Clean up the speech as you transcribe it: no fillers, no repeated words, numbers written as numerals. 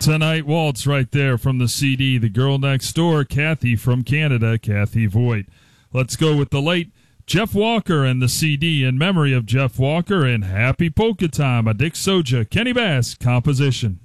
Tonight Waltz right there from the CD, The Girl Next Door, Kathy from Canada, Kathy Voigt. Let's go with the late Jeff Walker and the CD in memory of Jeff Walker and Happy Polka Time, a Dick Soja, Kenny Bass composition.